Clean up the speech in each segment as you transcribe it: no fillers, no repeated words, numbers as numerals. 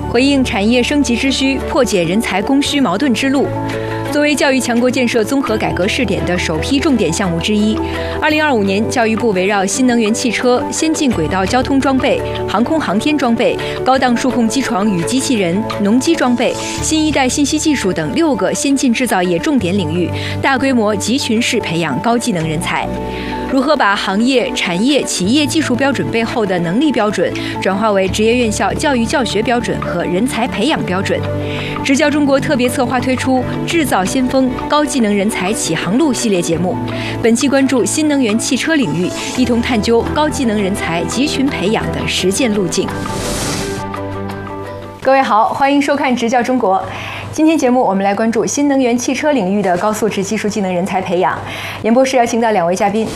回应产业升级之需，破解人才供需矛盾之路。作为教育强国建设综合改革试点的首批重点项目之一，2025年，教育部围绕新能源汽车、先进轨道交通装备、航空航天装备、高档数控机床与机器人、农机装备、新一代信息技术等6个先进制造业重点领域，大规模集群式培养高技能人才。如何把行业、产业、企业技术标准背后的能力标准转化为职业院校教育教学标准和人才培养标准？职教中国特别策划推出“制造先锋：高技能人才启航路”系列节目，本期关注新能源汽车领域，一同探究高技能人才集群培养的实践路径。各位好，欢迎收看《职教中国》。今天节目我们来关注新能源汽车领域的高素质技术技能人才培养。演播室邀请到2位嘉宾。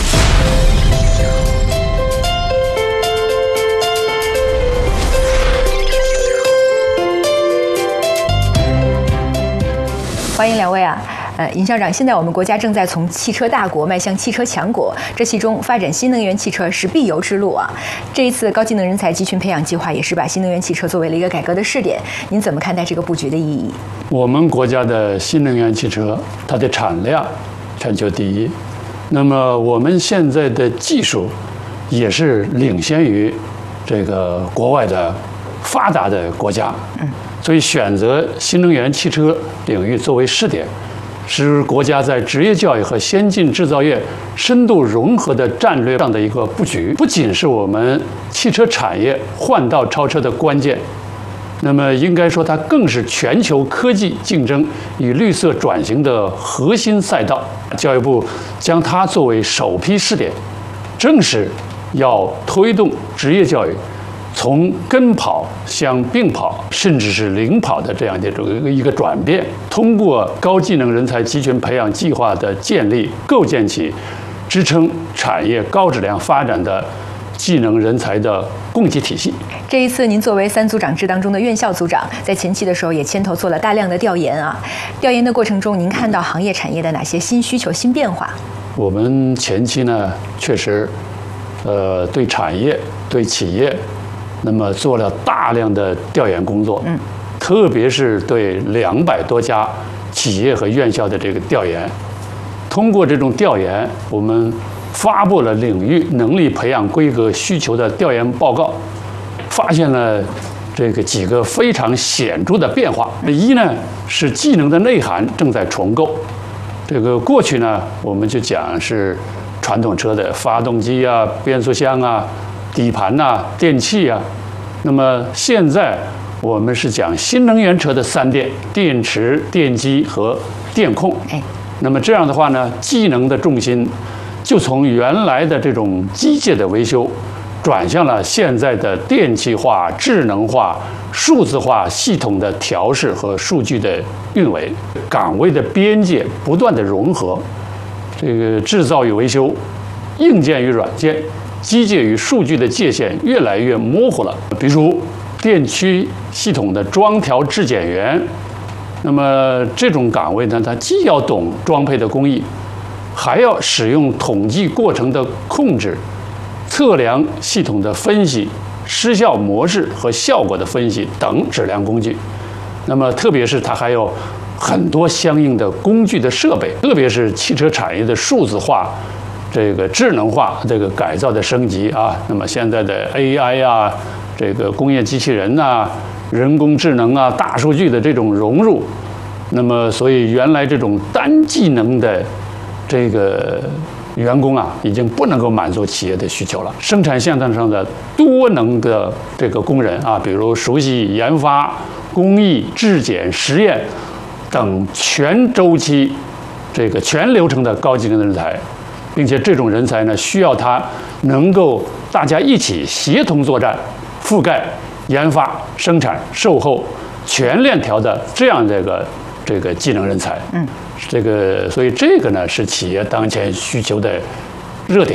欢迎2位啊！尹校长，现在我们国家正在从汽车大国迈向汽车强国，这其中发展新能源汽车是必由之路啊。这一次高技能人才集群培养计划也是把新能源汽车作为了一个改革的试点，您怎么看待这个布局的意义？ 我们国家的新能源汽车，它的产量全球第一，那么我们现在的技术也是领先于这个国外的发达的国家，所以选择新能源汽车领域作为试点，是国家在职业教育和先进制造业深度融合的战略上的一个布局，不仅是我们汽车产业换道超车的关键，那么应该说它更是全球科技竞争与绿色转型的核心赛道。教育部将它作为首批试点，正是要推动职业教育从跟跑向并跑，甚至是领跑的这样的一个转变，通过高技能人才集群培养计划的建立，构建起支撑产业高质量发展的技能人才的供给体系。 这一次，您作为3组长制当中的院校组长，在前期的时候也牵头做了大量的调研啊。调研的过程中，您看到行业产业的哪些新需求、新变化？我们前期呢，确实，对产业、对企业，那么做了大量的调研工作，特别是对200多家企业和院校的这个调研。通过这种调研，我们发布了领域能力培养规格需求的调研报告，发现了这个几个非常显著的变化。一呢是技能的内涵正在重构。这个过去呢，我们就讲是传统车的发动机啊、变速箱啊、底盘呐、电器啊。那么现在我们是讲新能源车的3电：电池、电机和电控。那么这样的话呢，技能的重心就从原来的这种机械的维修，转向了现在的电气化、智能化、数字化系统的调试和数据的运维。岗位的边界不断的融合，这个制造与维修、硬件与软件、机械与数据的界限越来越模糊了。比如电驱系统的装调质检员，那么这种岗位呢，它既要懂装配的工艺，还要使用统计过程的控制、测量系统的分析、失效模式和效果的分析等质量工具。那么特别是它还有很多相应的工具的设备，特别是汽车产业的数字化、这个智能化这个改造的升级啊。那么现在的 AI 啊，这个工业机器人啊、人工智能啊、大数据的这种融入，那么所以原来这种单技能的这个员工啊，已经不能够满足企业的需求了。生产线上的多能的这个工人啊，比如熟悉研发、工艺、质检、实验等全周期、这个全流程的高技能人才，并且这种人才呢，需要他能够大家一起协同作战，覆盖研发、生产、售后全链条的这样这个技能人才。所以这个呢是企业当前需求的热点。